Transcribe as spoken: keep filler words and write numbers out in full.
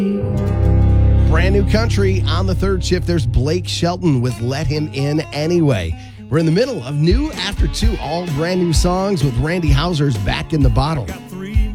Brand new country on the third shift. There's Blake Shelton with Let Him In Anyway. We're in the middle of new after two, all brand new songs with Randy Houser's Back in the Bottle.